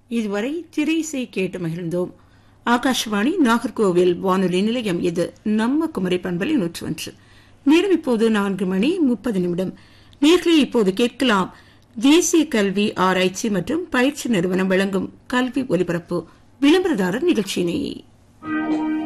இதுவரை திரையிசை கேட்டு மகிழ்ந்தோம். ஆகாஷவாணி நாகர்கோவில் வானொலி நிலையம். இது நம்ம குமரி பண்பலை 101. நேரம் இப்போது 4:30. நேர்களே, இப்போது கேட்கலாம் தேசிய கல்வி ஆராய்ச்சி மற்றும் பயிற்சி நிறுவனம் வழங்கும் கல்வி ஒலிபரப்பு விளம்பரதாரர் நிகழ்ச்சியினை.